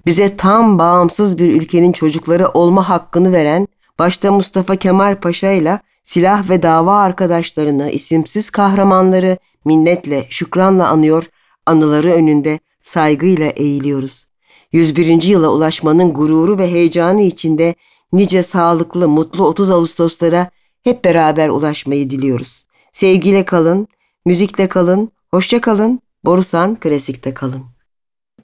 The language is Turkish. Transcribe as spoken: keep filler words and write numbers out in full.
bize tam bağımsız bir ülkenin çocukları olma hakkını veren, başta Mustafa Kemal Paşa ile silah ve dava arkadaşlarını, isimsiz kahramanları minnetle, şükranla anıyor, anıları önünde saygıyla eğiliyoruz. yüz birinci yıla ulaşmanın gururu ve heyecanı içinde nice sağlıklı, mutlu otuz Ağustoslara hep beraber ulaşmayı diliyoruz. Sevgiyle kalın, müzikle kalın, hoşça kalın, Borusan Klasik'te kalın.